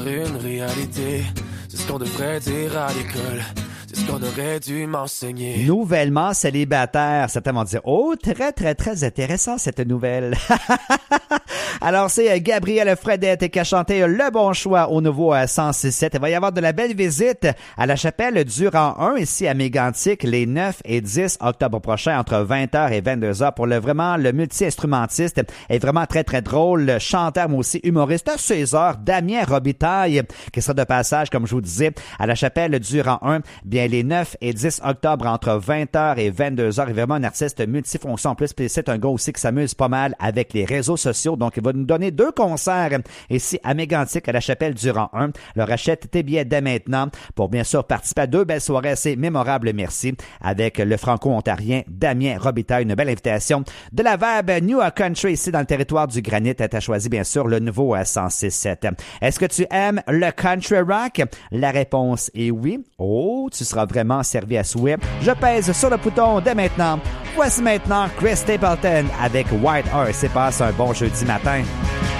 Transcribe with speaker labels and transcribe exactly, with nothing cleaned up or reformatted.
Speaker 1: Une réalité, c'est ce qu'on devrait dire à l'école. C'est ce qu'on aurait dû m'enseigner.
Speaker 2: Nouvellement célibataire. Certains vont dire, oh, très, très, très intéressant cette nouvelle. Alors, c'est Gabrielle Fredette qui a chanté Le Bon Choix au nouveau cent six sept. Il va y avoir de la belle visite à la chapelle du rang un ici à Mégantic les neuf et dix octobre prochain entre vingt heures et vingt-deux heures pour le vraiment le multi-instrumentiste est vraiment très, très drôle. Le chanteur, mais aussi humoriste à seize heures, Damien Robitaille, qui sera de passage, comme je vous disais, à la chapelle du rang un. Bien, les neuf et dix octobre entre vingt heures et vingt-deux heures. Il est vraiment un artiste multifonction. En plus, c'est un gars aussi qui s'amuse pas mal avec les réseaux sociaux. Donc, il va nous donner deux concerts ici à Mégantic à la chapelle du rang un. Alors, achète tes billets dès maintenant pour bien sûr participer à deux belles soirées assez mémorables, merci, avec le franco-ontarien Damien Robitaille. Une belle invitation de la Vibe New Country ici dans le territoire du Granit. Tu as choisi bien sûr le nouveau cent six sept. Est-ce que tu aimes le country rock? La réponse est oui. Oh, tu seras vraiment servi à souhait. Je pèse sur le bouton dès maintenant. Voici maintenant Chris Stapleton avec White Horse. C'est passe un bon jeudi matin.